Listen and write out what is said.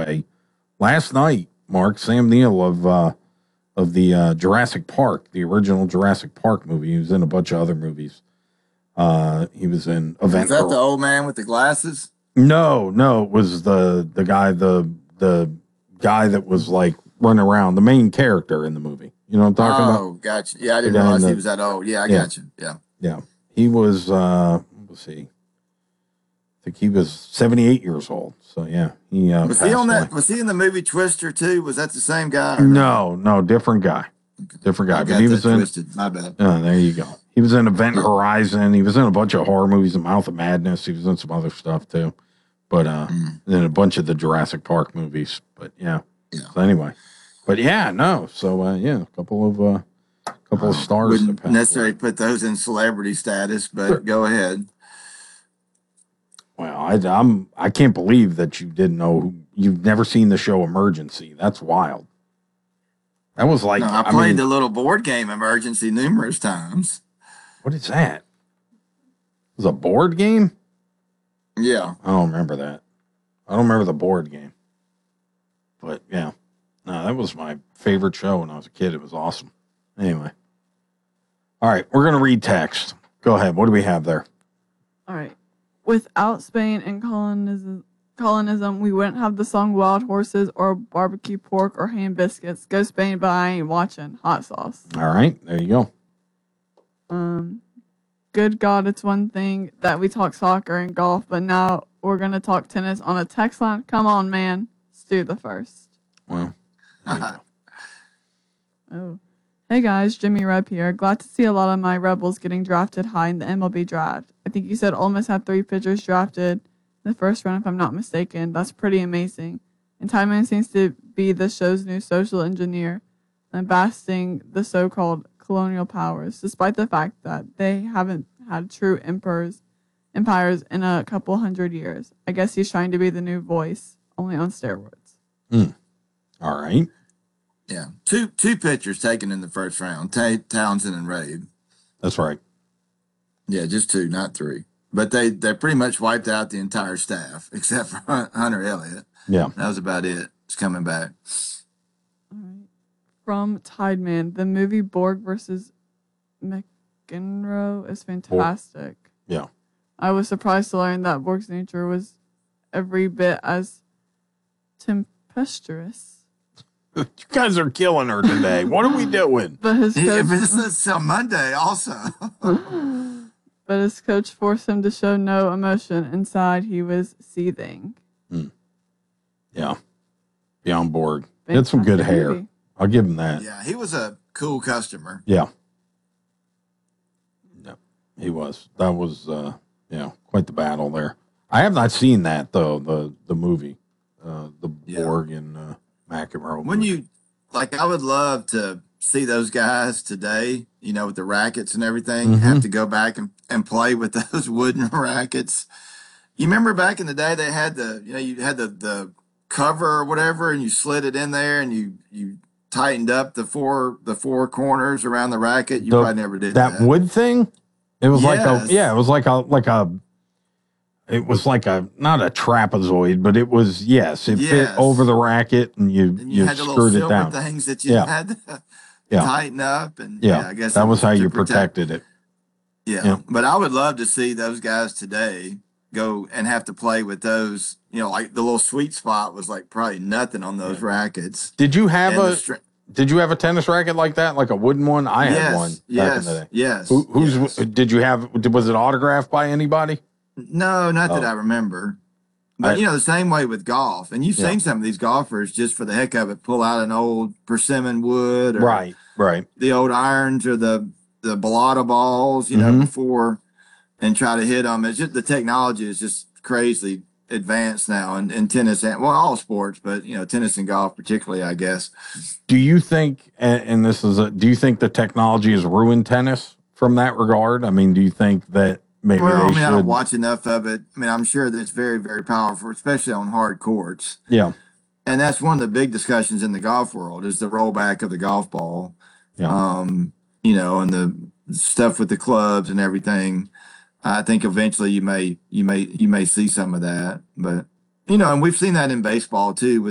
way, last night, Mark, Sam Neill of the Jurassic Park, the original Jurassic Park movie. He was in a bunch of other movies. He was in Event. Is that the old man with the glasses? No, it was the guy that was like running around, the main character in the movie. You know what I'm talking about? Oh, gotcha. Yeah, I didn't realize he was that old. Yeah, I got you. Yeah. Yeah. He was, let's see. I think he was 78 years old. So, yeah. Was he on that? Was he in the movie Twister, too? Was that the same guy? No, different guy. Different guy. But he was in Twisted. My bad. There you go. He was in Event Horizon. He was in a bunch of horror movies, The Mouth of Madness. He was in some other stuff, too. But then a bunch of the Jurassic Park movies. But, yeah. So, anyway. But, yeah, no. So, a couple of stars. Wouldn't necessarily put those in celebrity status, but sure. Go ahead. Well, I can't believe that you didn't know. You've never seen the show Emergency. That's wild. That was like I played the little board game Emergency numerous times. What is that? It was a board game? Yeah. I don't remember that. I don't remember the board game. But yeah. No, that was my favorite show when I was a kid. It was awesome. Anyway. All right, we're going to read text. Go ahead. What do we have there? All right. Without Spain and colonism, we wouldn't have the song Wild Horses or barbecue pork or ham biscuits. Go Spain, but I ain't watching. Hot sauce. All right, there you go. Good God, it's one thing that we talk soccer and golf, but now we're going to talk tennis on a text line. Come on, man. Stu the first. Well, oh. Hey guys, Jimmy Rep here. Glad to see a lot of my Rebels getting drafted high in the MLB draft. I think you said Ole Miss had 3 pitchers drafted in the first round, if I'm not mistaken. That's pretty amazing. And Tyman seems to be the show's new social engineer and basting the so-called colonial powers, despite the fact that they haven't had true empires in a couple hundred years. I guess he's trying to be the new Voice, only on steroids. All right. Yeah, two pitchers taken in the first round, Townsend and Rave. That's right. Yeah, just 2, not 3. But they pretty much wiped out the entire staff, except for Hunter Elliott. Yeah. That was about it. It's coming back. All right. From Tideman, the movie Borg versus McEnroe is fantastic. Yeah. I was surprised to learn that Borg's nature was every bit as tempestuous. You guys are killing her today. What are we doing? But his coach, it's a Monday also. But his coach forced him to show no emotion. Inside, he was seething. Yeah. Beyond Borg. He had some good hair. Movie. I'll give him that. Yeah, he was a cool customer. Yeah. Yeah, he was. That was, quite the battle there. I have not seen that, though, the movie. The Borg and McEnroe. When you, I would love to see those guys today, with the rackets and everything, have to go back and play with those wooden rackets. You remember back in the day, they had you had the cover or whatever, and you slid it in there and you tightened up the four corners around the racket. You probably never did that. That wood thing? It was it was like not a trapezoid, but it was, it fit over the racket and you had the screwed little it down. Things that you had to tighten up. And I guess that was how you protected it. Yeah. But I would love to see those guys today go and have to play with those, like the little sweet spot was probably nothing on those rackets. Did you have a tennis racket like that? Like a wooden one? I had one back in the day. Yes. Did you have, was it autographed by anybody? No, not that I remember. But, the same way with golf. And you've seen some of these golfers just for the heck of it pull out an old persimmon wood or right. the old irons or the balata balls, before and try to hit them. It's just the technology is just crazy advanced now in tennis and all sports, but tennis and golf particularly, I guess. Do you think, and do you think the technology has ruined tennis from that regard? I mean, do you think that maybe I don't watch enough of it. I mean, I'm sure that it's very, very powerful, especially on hard courts. Yeah. And that's one of the big discussions in the golf world is the rollback of the golf ball. Yeah. And the stuff with the clubs and everything. I think eventually you may see some of that, but and we've seen that in baseball too.